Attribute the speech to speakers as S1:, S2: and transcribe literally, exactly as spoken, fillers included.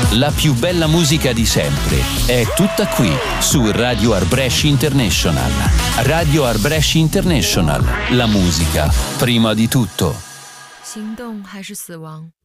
S1: La più bella musica di sempre è tutta qui su Radio Art Brescia International. Radio Art Brescia International, la musica prima di tutto.
S2: 行动还是死亡？